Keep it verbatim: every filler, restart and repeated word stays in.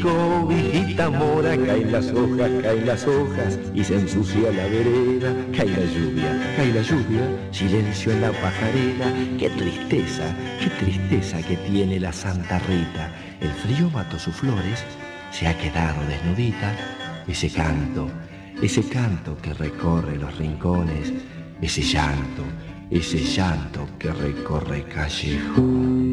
chico, hijita mora, caen las hojas, caen las hojas y se ensucia la vereda. Cae la lluvia, cae la lluvia, silencio en la pajarera. Qué tristeza, qué tristeza que tiene la Santa Rita. El frío mató sus flores, se ha quedado desnudita. Ese canto, ese canto que recorre los rincones, ese llanto, ese llanto que recorre callejones.